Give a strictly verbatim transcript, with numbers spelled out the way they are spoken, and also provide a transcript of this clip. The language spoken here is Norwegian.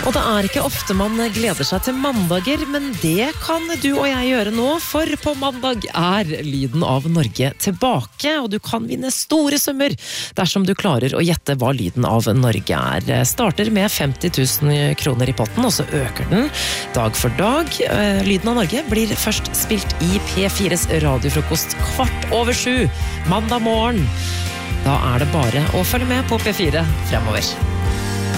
Og det er ikke ofte man gleder seg til mandager, men det kan du og jeg gjøre nå, for på mandag er Lyden av Norge tilbake, og du kan vinne store summer dersom du klarer å gjette hva Lyden av Norge er. Starter med femti tusen kroner i potten, og så øker den dag for dag. Lyden av Norge blir først spilt i P fires radiofrokost kvart over sju, mandag morgen. Da er det bare å følge med på P fire fremover.